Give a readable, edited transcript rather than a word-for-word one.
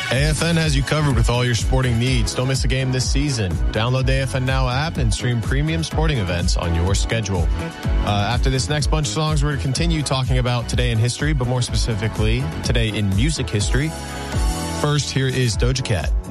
AFN has you covered with all your sporting needs. Don't miss a game this season. Download the AFN Now app and stream premium sporting events on your schedule. After this next bunch of songs, we're going to continue talking about today in history, but more specifically, today in music history. First, here is Doja Cat.